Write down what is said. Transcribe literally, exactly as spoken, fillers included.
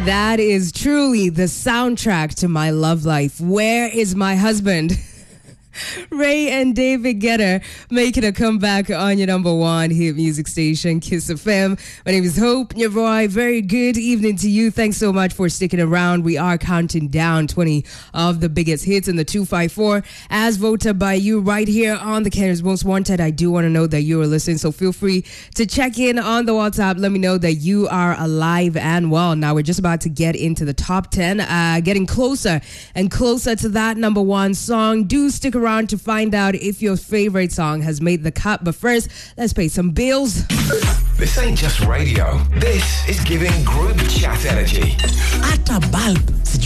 That is truly the soundtrack to my love life. Where is my husband? Ray and David Guetta making a comeback on your number one hit music station, Kiss F M. My name is Hope Nyavoy. Very good evening to you. Thanks so much for sticking around. We are counting down twenty of the biggest hits in the two five four as voted by you right here on the Canada's Most Wanted. I do want to know that you are listening, so feel free to check in on the WhatsApp. Let me know that you are alive and well. Now we're just about to get into the top ten, uh, getting closer and closer to that number one song. Do stick around to find out if your favorite song has made the cut. But first, let's pay some bills. This ain't just radio. This is giving group chat energy. At a bulb.